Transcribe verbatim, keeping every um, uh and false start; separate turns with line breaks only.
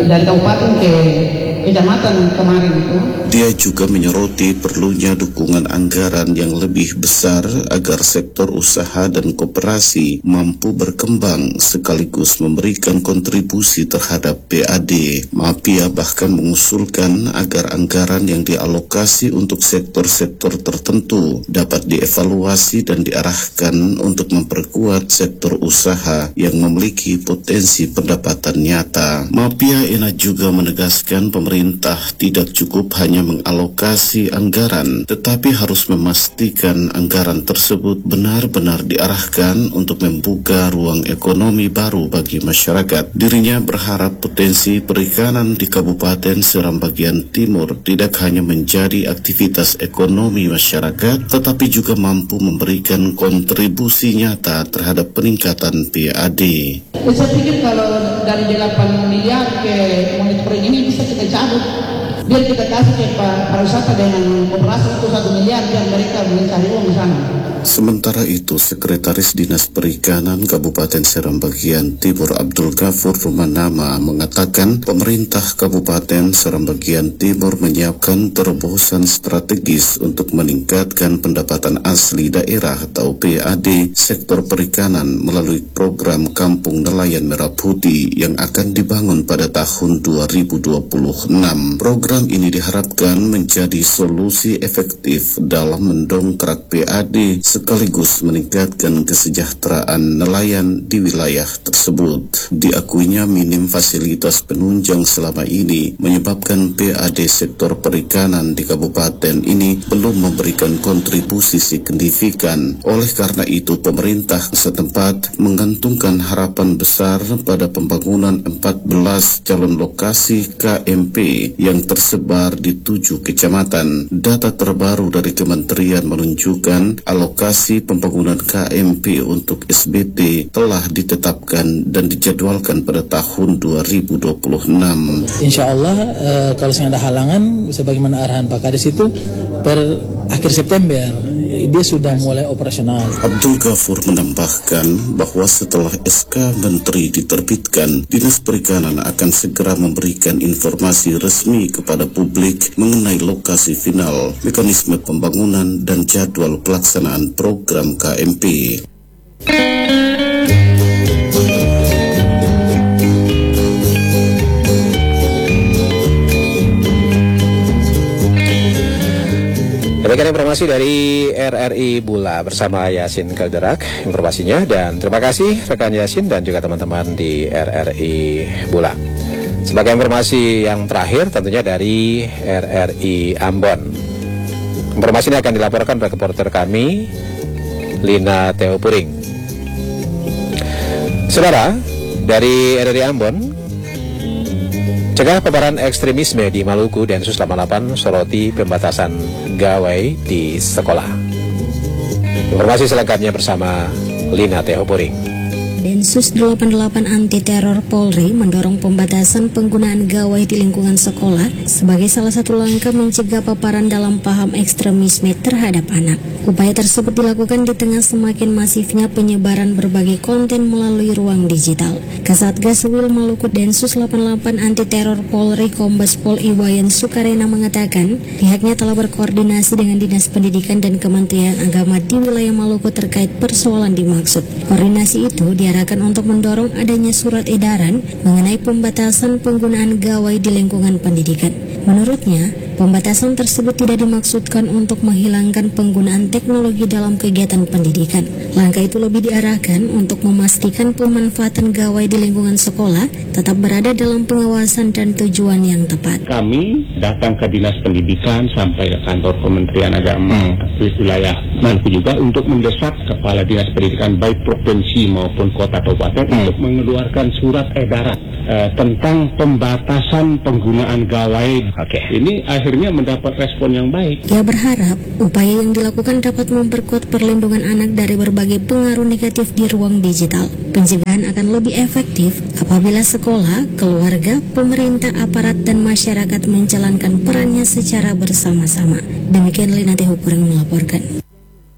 dari kabupaten ke kecamatan kemarin itu.
Dia juga menyoroti perlunya dukungan anggaran yang lebih besar agar sektor usaha dan koperasi mampu berkembang sekaligus memberikan kontribusi terhadap P A D. Mapia bahkan mengusulkan agar anggaran yang dialokasi untuk sektor-sektor tertentu dapat dievaluasi dan diarahkan untuk memperkuat sektor usaha yang memiliki potensi pendapatan nyata. Mapia Ena juga menegaskan pemerintah tidak cukup hanya mengalokasi anggaran, tetapi harus memastikan anggaran tersebut benar-benar diarahkan untuk membuka ruang ekonomi baru bagi masyarakat. Dirinya berharap potensi perikanan di Kabupaten Seram bagian timur tidak hanya menjadi aktivitas ekonomi masyarakat, tetapi juga mampu memberikan kontribusi nyata terhadap peningkatan P A D.
Saya pikir kalau dari delapan miliar ke monitoring ini bisa kita cabut, biar kita kasih ke pariwisata dengan koperasi itu satu miliar biar mereka mencari uang di sana.
Sementara itu, Sekretaris Dinas Perikanan Kabupaten Seram bagian Timur Abdul Ghafur Rumanama mengatakan pemerintah Kabupaten Seram bagian Timur menyiapkan terobosan strategis untuk meningkatkan pendapatan asli daerah atau P A D sektor perikanan melalui program Kampung Nelayan Merah Putih yang akan dibangun pada tahun dua ribu dua puluh enam. Program ini diharapkan menjadi solusi efektif dalam mendongkrak P A D sekaligus meningkatkan kesejahteraan nelayan di wilayah tersebut. Diakuinya minim fasilitas penunjang selama ini menyebabkan P A D sektor perikanan di kabupaten ini belum memberikan kontribusi signifikan. Oleh karena itu, pemerintah setempat menggantungkan harapan besar pada pembangunan empat belas calon lokasi K M P yang tersebar di tujuh kecamatan. Data terbaru dari Kementerian menunjukkan alokasi Lokasi pembangunan K M P untuk S B T telah ditetapkan dan dijadwalkan pada tahun dua ribu dua puluh enam.
Insya Allah eh, kalau ada halangan, sebagaimana arahan Pak Kades itu per akhir September dia sudah mulai operasional.
Abdul Ghafur menambahkan bahwa setelah S K Menteri diterbitkan, Dinas Perikanan akan segera memberikan informasi resmi kepada publik mengenai lokasi final, mekanisme pembangunan, dan jadwal pelaksanaan program K M P.
Demikian informasi dari R R I Bula bersama Yasin Kalderak informasinya, dan terima kasih rekan Yasin dan juga teman-teman di R R I Bula. Sebagai informasi yang terakhir tentunya dari R R I Ambon. Informasi ini akan dilaporkan oleh reporter kami Lina Teopuring. Saudara, dari R R I Ambon, cegah paparan ekstremisme di Maluku, Densus delapan puluh delapan soroti pembatasan gawai di sekolah. Informasi selengkapnya bersama Lina Teopuring.
Densus delapan puluh delapan Anti Teror Polri mendorong pembatasan penggunaan gawai di lingkungan sekolah sebagai salah satu langkah mencegah paparan dalam paham ekstremisme terhadap anak. Upaya tersebut dilakukan di tengah semakin masifnya penyebaran berbagai konten melalui ruang digital. Kasatgas Wil Maluku Densus delapan puluh delapan Anti Teror Polri Kombes Pol Iwayan Sukarena mengatakan pihaknya telah berkoordinasi dengan Dinas Pendidikan dan Kementerian Agama di wilayah Maluku terkait persoalan dimaksud. Koordinasi itu dia diarahkan untuk mendorong adanya surat edaran mengenai pembatasan penggunaan gawai di lingkungan pendidikan. Menurutnya, pembatasan tersebut tidak dimaksudkan untuk menghilangkan penggunaan teknologi dalam kegiatan pendidikan. Langkah itu lebih diarahkan untuk memastikan pemanfaatan gawai di lingkungan sekolah tetap berada dalam pengawasan dan tujuan yang tepat.
Kami datang ke Dinas Pendidikan sampai ke kantor Kementerian Agama di wilayah Maluku juga untuk mendesak Kepala Dinas Pendidikan baik provinsi maupun kota kabupaten hmm. untuk mengeluarkan surat edaran uh, tentang pembatasan penggunaan gawai. Oke. Okay. Ini akhirnya mendapat respon yang baik.
Ia berharap upaya yang dilakukan dapat memperkuat perlindungan anak dari berbagai pengaruh negatif di ruang digital. Pencegahan akan lebih efektif apabila sekolah, keluarga, pemerintah, aparat, dan masyarakat menjalankan perannya secara bersama-sama. Demikian Lina Teopuring melaporkan.